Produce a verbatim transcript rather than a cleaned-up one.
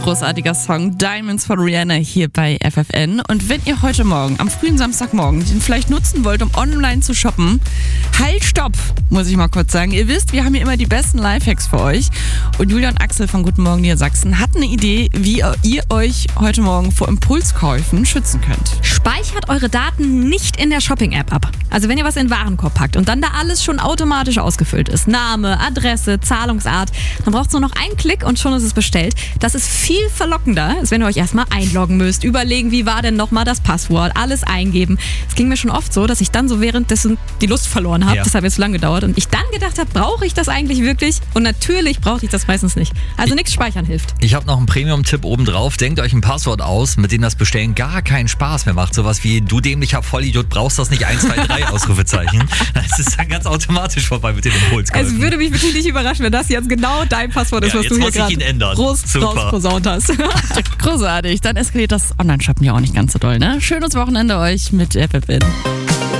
großartiger Song Diamonds von Rihanna hier bei F F N. Und wenn ihr heute Morgen, am frühen Samstagmorgen, den vielleicht nutzen wollt, um online zu shoppen, halt, stopp, muss ich mal kurz sagen. Ihr wisst, wir haben hier immer die besten Lifehacks für euch. Und Julia und Axel von Guten Morgen Niedersachsen hatten eine Idee, wie ihr euch heute Morgen vor Impulskäufen schützen könnt. Speichert eure Daten nicht in der Shopping-App ab. Also wenn ihr was in den Warenkorb packt und dann da alles schon automatisch ausgefüllt ist, Name, Adresse, Zahlungsart, dann braucht es nur noch einen Klick und schon ist es bestellt. Das ist viel verlockender, als wenn ihr euch erstmal einloggen müsst, überlegen, wie war denn nochmal das Passwort, alles eingeben. Es ging mir schon oft so, dass ich dann so währenddessen die Lust verloren habe. Ja. Das hat jetzt so lange gedauert und ich dann gedacht habe, brauche ich das eigentlich wirklich? Und natürlich brauche ich das meistens nicht. Also nichts speichern hilft. Ich habe noch einen Premium-Tipp obendrauf. Denkt euch ein Passwort aus, mit dem das Bestellen gar keinen Spaß mehr macht. Sowas wie, du dämlicher Vollidiot, brauchst das nicht eins, zwei, drei Ausrufezeichen. Das ist dann ganz automatisch vorbei mit den Impulskäufen. Es würde mich wirklich nicht überraschen, wenn das jetzt genau dein Passwort ist, Ja, was jetzt du hier muss ich gerade ihn ändern. groß Super. rausposaunt hast. Großartig, dann eskaliert das Online-Shoppen ja auch nicht ganz so doll, ne? Schönes Wochenende euch mit F F N.